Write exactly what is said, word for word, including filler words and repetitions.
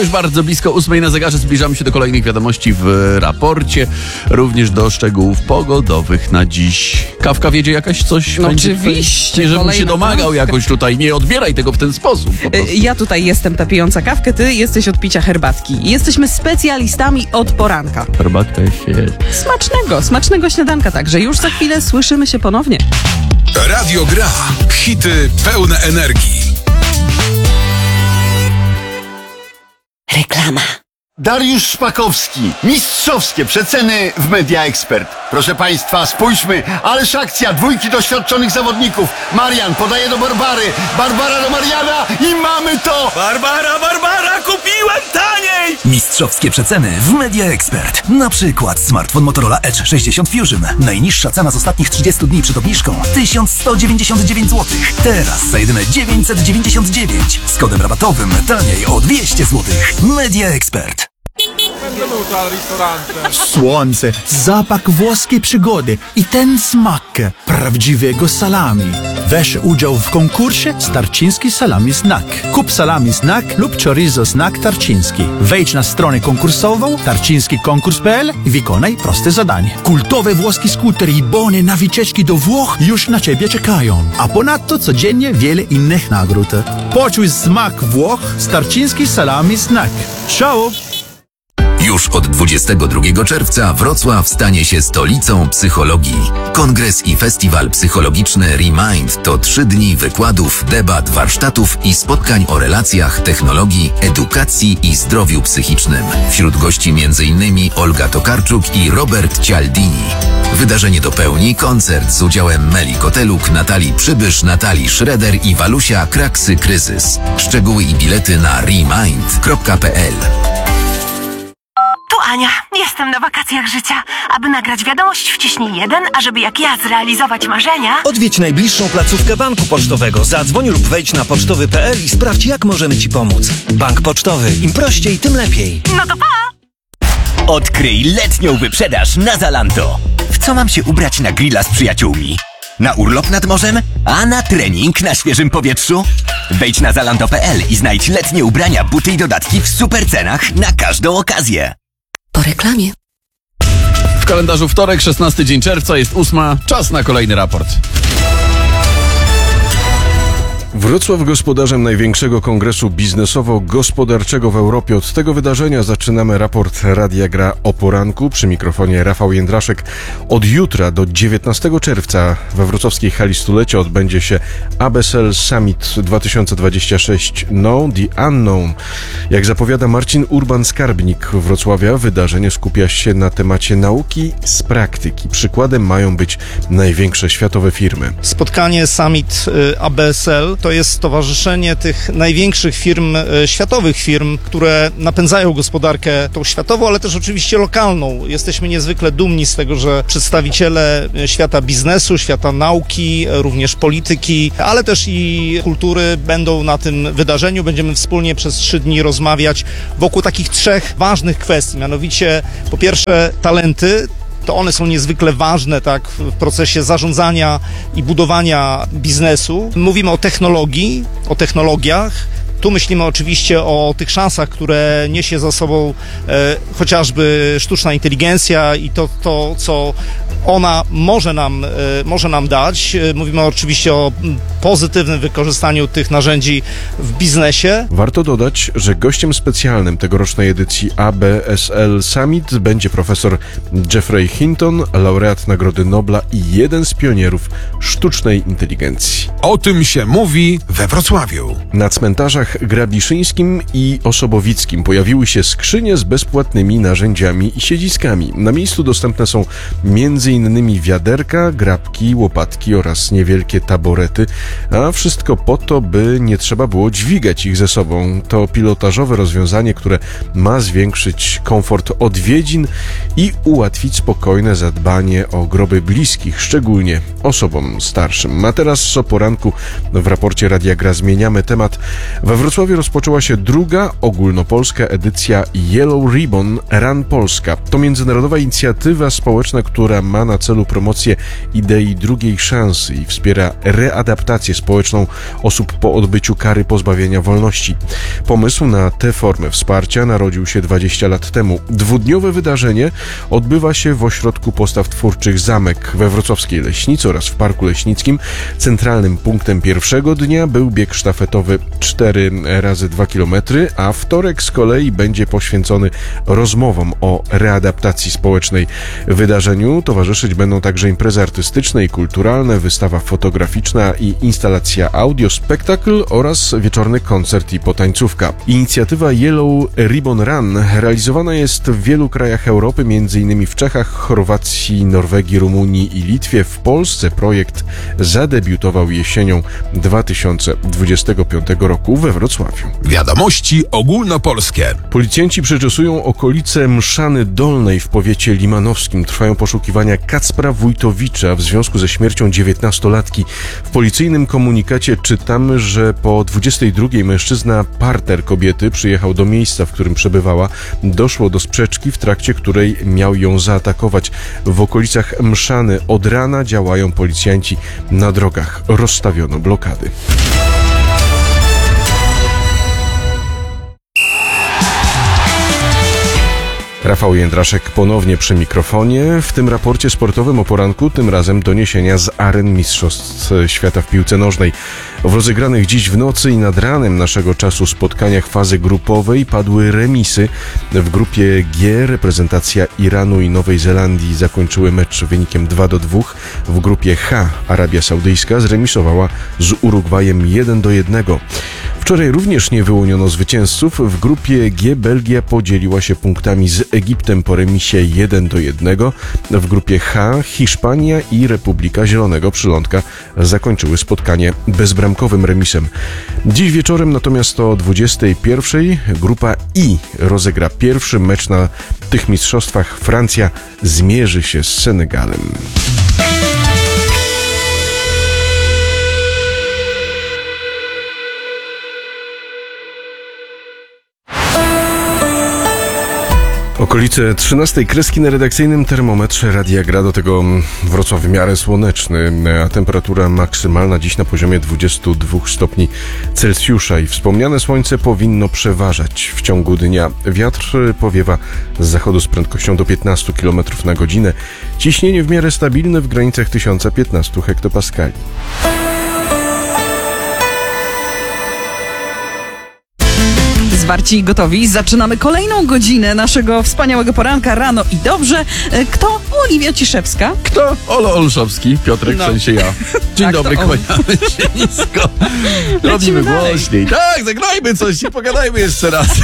już bardzo blisko ósmej na zegarze. Zbliżamy się do kolejnych wiadomości w raporcie. Również do szczegółów pogodowych na dziś. Kawka wiedzie jakaś coś? No oczywiście. Nie, żebym się domagał kawka. jakoś tutaj. Nie odbieraj tego w ten sposób. Ja tutaj jestem ta pijąca kawkę, ty jesteś od picia herbatki. Jesteśmy specjalistami od poranka. Herbatka jest. Smacznego, smacznego śniadanka także. Już za chwilę słyszymy się ponownie. Radio Gra. Hity pełne energii. Reklama. Dariusz Szpakowski. Mistrzowskie przeceny w Media Expert. Proszę Państwa, spójrzmy. Ależ akcja dwójki doświadczonych zawodników. Marian podaje do Barbary. Barbara do Mariana i mamy to! Barbara, Barbara, kupiłem taniej! Mistrzowskie przeceny w Media Expert. Na przykład smartfon Motorola Edge sześćdziesiąt Fusion. Najniższa cena z ostatnich trzydziestu dni przed obniżką tysiąc sto dziewięćdziesiąt dziewięć złotych. Teraz za jedyne dziewięćset dziewięćdziesiąt dziewięć. Z kodem rabatowym taniej o dwieście złotych. Media Expert. Słońce, zapach włoskiej przygody i ten smak prawdziwego salami. Weź udział w konkursie Tarczyński Salami Snack. Kup salami snack lub chorizo snack tarczyński. Wejdź na stronę konkursową tarczyński konkurs kropka p l i wykonaj proste zadanie. Kultowe włoskie skutery i bony na wycieczki do Włoch już na Ciebie czekają. A ponadto codziennie wiele innych nagród. Poczuj smak Włoch z Tarczyński Salami Snack. Ciao! Już od dwudziestego drugiego czerwca Wrocław stanie się stolicą psychologii. Kongres i festiwal psychologiczny Remind to trzy dni wykładów, debat, warsztatów i spotkań o relacjach, technologii, edukacji i zdrowiu psychicznym. Wśród gości między innymi Olga Tokarczuk i Robert Cialdini. Wydarzenie dopełni koncert z udziałem Meli Koteluk, Natalii Przybysz, Natalii Schroeder i Walusia Kraksy Kryzys. Szczegóły i bilety na remind kropka p l. Tu Ania, jestem na wakacjach życia. Aby nagrać wiadomość, wciśnij jeden, a żeby jak ja zrealizować marzenia... Odwiedź najbliższą placówkę banku pocztowego, zadzwoń lub wejdź na pocztowy kropka p l i sprawdź, jak możemy Ci pomóc. Bank pocztowy. Im prościej, tym lepiej. No to pa! Odkryj letnią wyprzedaż na Zalando. W co mam się ubrać na grilla z przyjaciółmi? Na urlop nad morzem? A na trening na świeżym powietrzu? Wejdź na zalando kropka p l i znajdź letnie ubrania, buty i dodatki w super cenach na każdą okazję. Po reklamie. W kalendarzu wtorek, szesnasty dzień czerwca, jest ósma. Czas na kolejny raport. Wrocław gospodarzem największego kongresu biznesowo-gospodarczego w Europie. Od tego wydarzenia zaczynamy raport Radia Gra o poranku. Przy mikrofonie Rafał Jędraszek. Od jutra do dziewiętnastego czerwca we wrocławskiej hali stulecia odbędzie się A B S L Summit dwa tysiące dwudziesty szósty Know the Unknown. Jak zapowiada Marcin Urban-Skarbnik Wrocławia, wydarzenie skupia się na temacie nauki z praktyki. Przykładem mają być największe światowe firmy. Spotkanie Summit A B S L to jest stowarzyszenie tych największych firm, światowych firm, które napędzają gospodarkę tą światową, ale też oczywiście lokalną. Jesteśmy niezwykle dumni z tego, że przedstawiciele świata biznesu, świata nauki, również polityki, ale też i kultury będą na tym wydarzeniu. Będziemy wspólnie przez trzy dni rozmawiać wokół takich trzech ważnych kwestii, mianowicie po pierwsze talenty. To one są niezwykle ważne, tak, w procesie zarządzania i budowania biznesu. Mówimy o technologii, o technologiach. Tu myślimy oczywiście o tych szansach, które niesie za sobą e, chociażby sztuczna inteligencja i to, to co ona może nam, e, może nam dać. E, mówimy oczywiście o pozytywnym wykorzystaniu tych narzędzi w biznesie. Warto dodać, że gościem specjalnym tegorocznej edycji A B S L Summit będzie profesor Geoffrey Hinton, laureat Nagrody Nobla i jeden z pionierów sztucznej inteligencji. O tym się mówi we Wrocławiu. Na cmentarzach Grabiszyńskim i Osobowickim pojawiły się skrzynie z bezpłatnymi narzędziami i siedziskami. Na miejscu dostępne są między innymi wiaderka, grabki, łopatki oraz niewielkie taborety, a wszystko po to, by nie trzeba było dźwigać ich ze sobą. To pilotażowe rozwiązanie, które ma zwiększyć komfort odwiedzin i ułatwić spokojne zadbanie o groby bliskich, szczególnie osobom starszym. A teraz o poranku w raporcie Radia Gra zmieniamy temat. We We Wrocławiu rozpoczęła się druga ogólnopolska edycja Yellow Ribbon Run Polska. To międzynarodowa inicjatywa społeczna, która ma na celu promocję idei drugiej szansy i wspiera readaptację społeczną osób po odbyciu kary pozbawienia wolności. Pomysł na tę formę wsparcia narodził się dwadzieścia lat temu. Dwudniowe wydarzenie odbywa się w Ośrodku Postaw Twórczych Zamek we wrocławskiej Leśnicy oraz w Parku Leśnickim. Centralnym punktem pierwszego dnia był bieg sztafetowy cztery razy dwa kilometry, a wtorek z kolei będzie poświęcony rozmowom o readaptacji społecznej. Wydarzeniu towarzyszyć będą także imprezy artystyczne i kulturalne, wystawa fotograficzna i instalacja audio, spektakl oraz wieczorny koncert i potańcówka. Inicjatywa Yellow Ribbon Run realizowana jest w wielu krajach Europy, m.in. w Czechach, Chorwacji, Norwegii, Rumunii i Litwie. W Polsce projekt zadebiutował jesienią dwa tysiące dwudziestego piątego roku we Wrocławiu. Wiadomości ogólnopolskie. Policjanci przeczesują okolice Mszany Dolnej w powiecie limanowskim. Trwają poszukiwania Kacpra Wójtowicza w związku ze śmiercią dziewiętnastolatki. W policyjnym komunikacie czytamy, że po dwudziestej drugiej mężczyzna, parter kobiety, przyjechał do miejsca, w którym przebywała. Doszło do sprzeczki, w trakcie której miał ją zaatakować. W okolicach Mszany od rana działają policjanci. Na drogach rozstawiono blokady. Rafał Jędraszek ponownie przy mikrofonie. W tym raporcie sportowym o poranku, tym razem doniesienia z aren Mistrzostw Świata w piłce nożnej. W rozegranych dziś w nocy i nad ranem naszego czasu spotkaniach fazy grupowej padły remisy. W grupie G reprezentacja Iranu i Nowej Zelandii zakończyły mecz wynikiem dwa do dwóch. W grupie H Arabia Saudyjska zremisowała z Urugwajem jeden do jednego. Wczoraj również nie wyłoniono zwycięzców. W grupie G Belgia podzieliła się punktami z Egiptem po remisie jeden do jednego. W grupie H Hiszpania i Republika Zielonego Przylądka zakończyły spotkanie bezbramkowym remisem. Dziś wieczorem natomiast o dwudziestej pierwszej grupa I rozegra pierwszy mecz na tych mistrzostwach. Francja zmierzy się z Senegalem. Okolice trzynastej kreski na redakcyjnym termometrze Radia Gra, do tego Wrocław w miarę słoneczny, a temperatura maksymalna dziś na poziomie dwudziestu dwóch stopni Celsjusza i wspomniane słońce powinno przeważać w ciągu dnia. Wiatr powiewa z zachodu z prędkością do piętnastu kilometrów na godzinę. Ciśnienie w miarę stabilne w granicach tysiąc piętnaście hektopaskali. Zwarci i gotowi. Zaczynamy kolejną godzinę naszego wspaniałego poranka rano i dobrze. Kto? Oliwia Ciszewska. Kto? Olo Olszowski. Piotrek, No. w sensie ja. Dzień Tak, dobry, to on. kłaniamy się nisko. Lecimy Robimy dalej. głośniej. Tak, zagrajmy coś i pogadajmy jeszcze raz.